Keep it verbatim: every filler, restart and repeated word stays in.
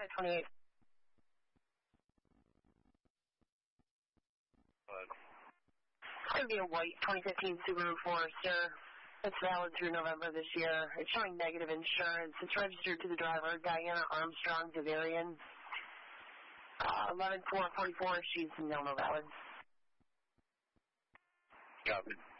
at twenty-eight. What? It's going to be a white twenty fifteen Subaru Forester. It's valid through November this year. It's showing negative insurance. It's registered to the driver, Diana Armstrong Zavarian. Uh, eleven four forty-four, she's no, no valid. Copy.